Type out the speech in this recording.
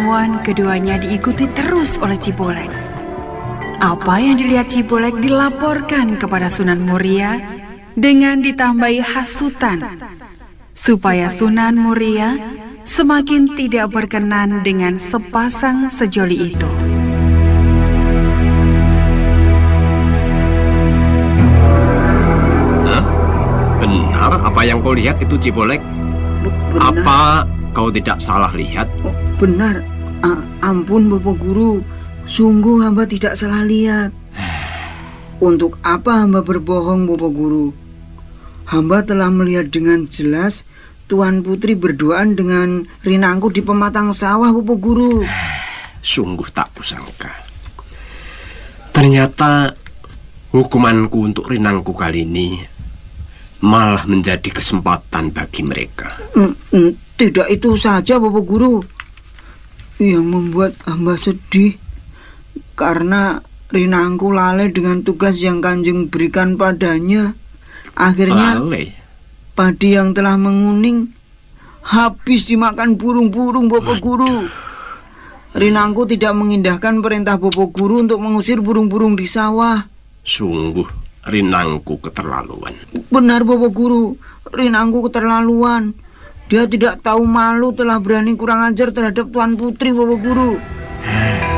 pertemuan keduanya diikuti terus oleh Cibolek. Apa yang dilihat Cibolek dilaporkan kepada Sunan Muria dengan ditambahi hasutan, supaya Sunan Muria semakin tidak berkenan dengan sepasang sejoli itu. Benar apa yang kau lihat itu, Cibolek? Benar. Apa kau tidak salah lihat? Oh, benar. Ampun Bapak Guru, sungguh hamba tidak salah lihat. Untuk apa hamba berbohong Bapak Guru? Hamba telah melihat dengan jelas Tuan Putri berduaan dengan Rinangku di pematang sawah Bapak Guru. Sungguh tak kusangka. Ternyata hukumanku untuk Rinangku kali ini malah menjadi kesempatan bagi mereka. Tidak itu saja Bapak Guru. Yang membuat hamba sedih karena Rinangku lalai dengan tugas yang Kanjeng berikan padanya. Akhirnya Lalai? padi yang telah menguning habis dimakan burung-burung Bapak Guru. Rinangku tidak mengindahkan perintah Bapak Guru untuk mengusir burung-burung di sawah. Sungguh Rinangku keterlaluan. Benar Bapak Guru, Rinangku keterlaluan. Dia tidak tahu malu telah berani kurang ajar terhadap Tuan Putri Bapak Guru.